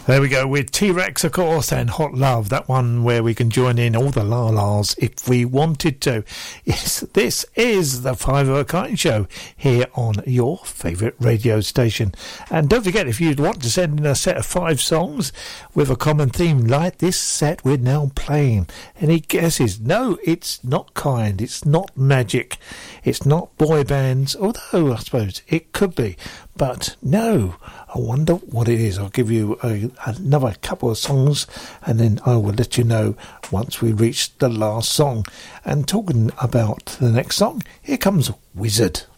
There we go with T-Rex, of course, and Hot Love, that one where we can join in all the la-las if we wanted to. Yes, this is the Five of a Kind show here on your favourite radio station. And don't forget, if you'd want to send in a set of 5 songs with a common theme like this set we're now playing. Any guesses? No, it's not Kind, it's not Magic, it's not boy bands, although I suppose it could be. But no, I wonder what it is. I'll give you another couple of songs and then I will let you know once we reach the last song. And talking about the next song, here comes Wizard.